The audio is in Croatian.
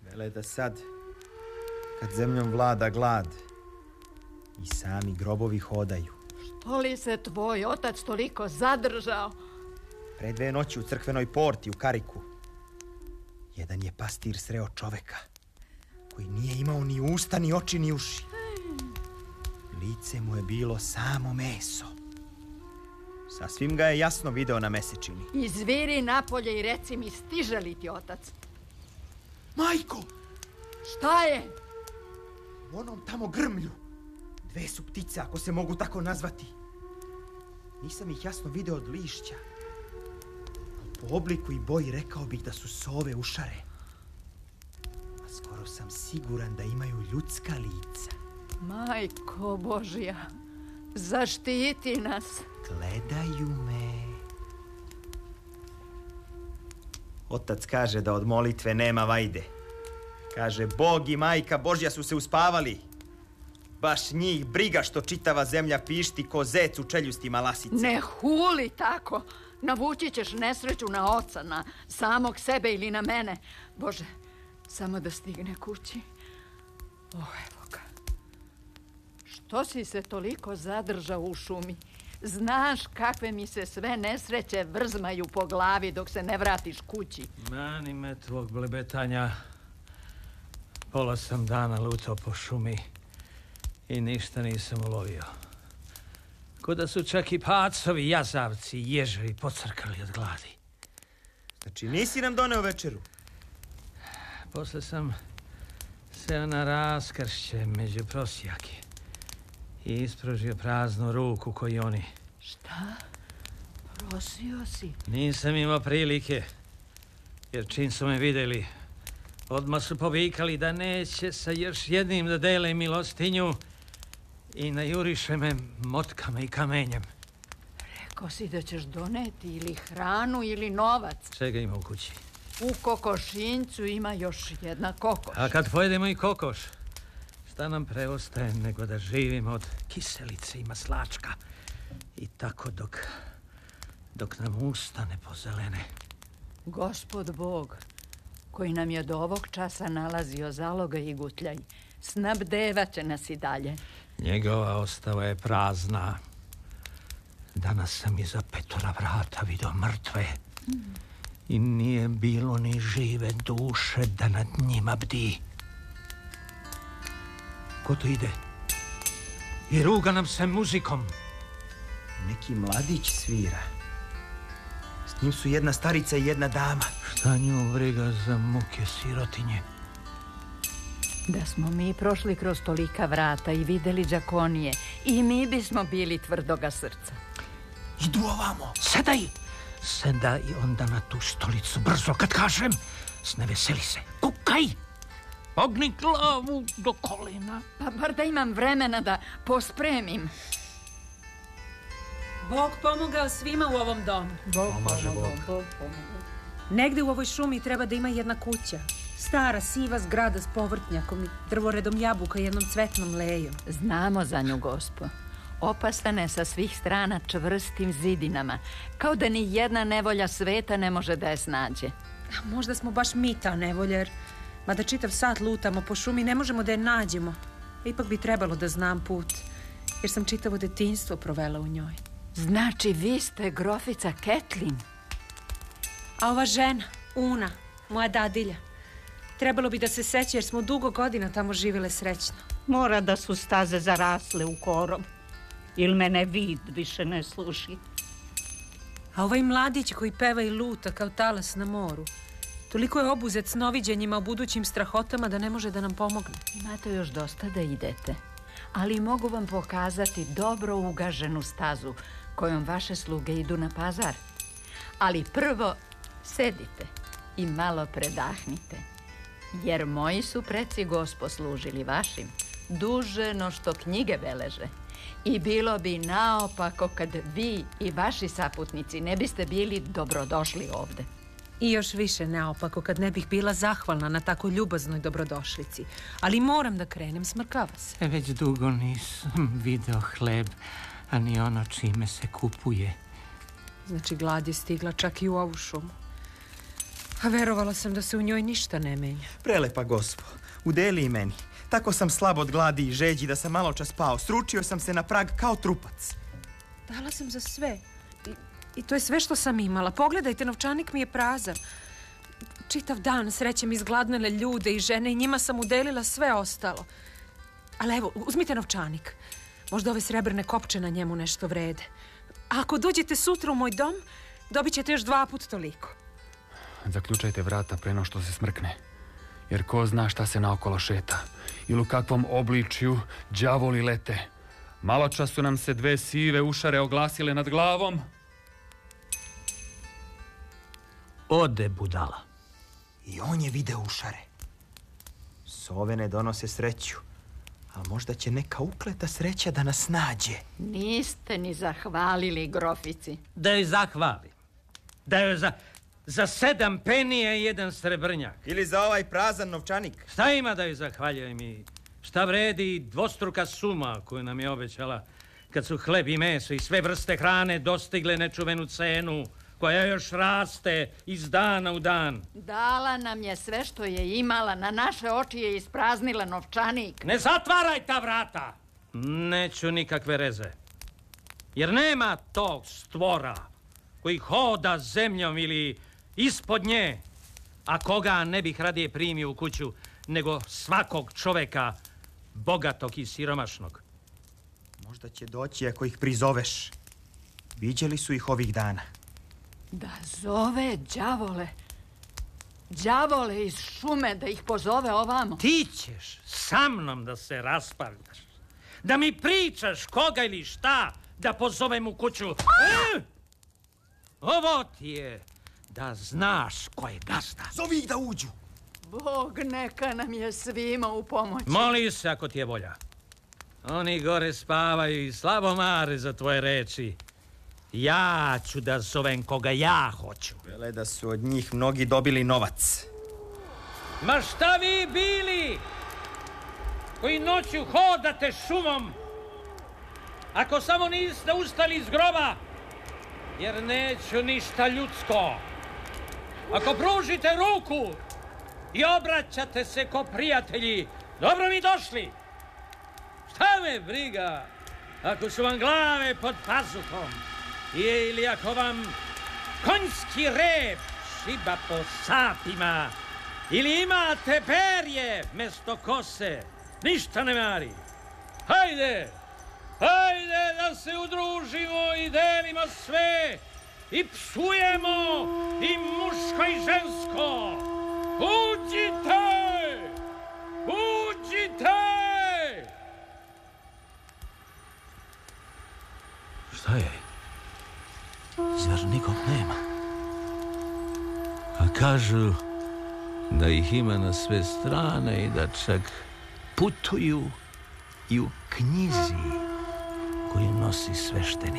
Vele da sad, kad zemljom vlada glad, i sami grobovi hodaju. Što li se tvoj otac toliko zadržao? Pre 2 noći u crkvenoj porti u Kariku jedan je pastir sreo čoveka koji nije imao ni usta, ni oči, ni uši. Lice mu je bilo samo meso. Sasvim ga je jasno video na mesečini. Izviri napolje i reci mi, stiže li ti otac? Majko! Šta je? U onom tamo grmlju 2 su ptice, ako se mogu tako nazvati. Nisam ih jasno video od lišća. Po obliku i boji rekao bih da su sove ušare. A skoro sam siguran da imaju ljudska lica. Majko Božja, zaštiti nas. Gledaju me. Otac kaže da od molitve nema vajde. Kaže, Bog i majka Božja su se uspavali. Baš njih briga što čitava zemlja pišti ko zec u čeljustima lasice. Ne huli tako. Navući ćeš nesreću na oca, na samog sebe ili na mene. Bože, samo da stigne kući. Evo ga. Što si se toliko zadržao u šumi? Znaš kakve mi se sve nesreće vrzmaju po glavi dok se ne vratiš kući. Mani me tvog blebetanja. Pola sam dana lutao po šumi i ništa nisam ulovio. Ko da su čak i pacovi, jazavci i ježevi pocrkali od gladi. Znači nisi nam doneo večeru? Posle sam seo na raskršće među prosjake i ispružio praznu ruku koji oni. Šta? Prosio si? Nisam imao prilike, jer čim su me vidjeli, odmah su povikali da neće sa još jednim da dele milostinju i najuriše me motkama i kamenjem. Rekao si da ćeš doneti ili hranu ili novac. Čega ima u kući? U kokošincu ima još jedna kokoš. A kad pojedemo i kokoš, šta nam preostaje nego da živimo od kiselice i maslačka. I tako dok nam usta ne pozelene. Gospod Bog, koji nam je do ovog časa nalazio zaloga i gutljaj, snabdevat će nas i dalje. Njegova ostava je prazna. Danas sam iza 5 vrata vidio mrtve. I nije bilo ni žive duše da nad njima bdi. Ko to ide? I ruga nam se muzikom. Neki mladić svira. S njim su jedna starica i jedna dama. Šta nju briga za muke sirotinje? Da smo mi prošli kroz tolika vrata i videli đakonije, i mi bismo bili tvrdoga srca. Idu ovamo. Sedaj onda na tu stolicu brzo kad kažem. Sneveseli se. Kukaj! Pogni glavu do kolena. Pa bar da imam vremena da pospremim. Bog pomogao svima u ovom domu. Pomaže Bog. Negde u ovoj šumi treba da ima jedna kuća. Stara, siva zgrada s povrtnjakom i drvoredom jabuka i jednom cvetnom lejom. Znamo za nju, Gospo. Opastane sa svih strana čvrstim zidinama, kao da ni jedna nevolja sveta ne može da je snađe. A možda smo baš mi ta nevolja, jer mada čitav sat lutamo po šumi, ne možemo da je nađemo. Ipak bi trebalo da znam put, jer sam čitavo detinjstvo provela u njoj. Znači, vi ste grofica Ketlin? A ova žena, Una, moja dadilja, trebalo bi da se seća jer smo dugo godina tamo živjele srećno. Mora da su staze zarasle u korov. Ili mene vid više ne sluši. A ovaj mladić koji peva i luta kao talas na moru, toliko je obuzet s noviđenjima o budućim strahotama da ne može da nam pomogne. Imate još dosta da idete, ali mogu vam pokazati dobro ugaženu stazu kojom vaše sluge idu na pazar. Ali prvo sedite i malo predahnite, jer moji su preci, Gospo, služili vašim duže no što knjige beleže. I bilo bi naopako kad vi i vaši saputnici ne biste bili dobrodošli ovde. I još više naopako kad ne bih bila zahvalna na tako ljubaznoj dobrodošlici. Ali moram da krenem, smrkava se. Već dugo nisam video hleb, a ni ono čime se kupuje. Znači glad je stigla čak i u ovu šumu. A verovala sam da se u njoj ništa ne menja. Prelepa gospo, udeli i meni. Tako sam slab od gladi i žeđi da sam malo čas pao. Sručio sam se na prag kao trupac. Dala sam za sve. I to je sve što sam imala. Pogledajte, novčanik mi je prazan. Čitav dan srećem izgladnele ljude i žene i njima sam udelila sve ostalo. Ali evo, uzmite novčanik. Možda ove srebrne kopče na njemu nešto vrede. A ako dođete sutra u moj dom, dobit ćete još 2 puta toliko. Zaključajte vrata pre no što se smrkne. Jer ko zna šta se naokolo šeta. Ili u kakvom obličju đavoli lete. Maločas su nam se 2 sive ušare oglasile nad glavom. Ode budala. I on je video ušare. Sove ne donose sreću. A možda će neka ukleta sreća da nas nađe. Niste ni zahvalili grofici. Da joj zahvalim. Da joj za 7 penije i 1 srebrnjak. Ili za ovaj prazan novčanik. Šta ima da joj zahvaljujem i šta vredi dvostruka suma koju nam je obećala kad su hleb i meso i sve vrste hrane dostigle nečuvenu cenu koja još raste iz dana u dan. Dala nam je sve što je imala, na naše oči je ispraznila novčanik. Ne zatvaraj ta vrata! Neću nikakve reze. Jer nema tog stvora koji hoda zemljom ili ispod nje, a koga ne bih radije primio u kuću nego svakog čoveka, bogatog i siromašnog. Možda će doći ako ih prizoveš. Viđeli su ih ovih dana. Da zove đavole. Đavole iz šume da ih pozove ovamo. Ti ćeš sa mnom da se raspravljaš. Da mi pričaš koga ili šta da pozovem u kuću. Ovo ti je da znaš ko je gazda. Zovi ih da uđu. Bog neka nam je svima u pomoć. Moli se ako ti je volja. Oni gore spavaju i slabo mare za tvoje reči. Ja ću da zovem koga ja hoću. Vele da su od njih mnogi dobili novac. Ma šta vi bili koji noću hodate šumom, ako samo niste ustali iz groba, jer neću ništa ljudsko. Ako pružite ruku i obraćate se ko prijatelji, dobro mi došli. Šta me briga ako su vam glave pod pazuhom ili ako vam konjski rep šiba po sapima ili imate perje mesto kose. Ništa ne mari. Hajde da se udružimo i delimo sve i psujemo i muško i žensko. Uđite! Šta je? Zar nikog nema? A kažu da ih ima na sve strane i da čak putuju i u knjizi koju nosi sveštenik.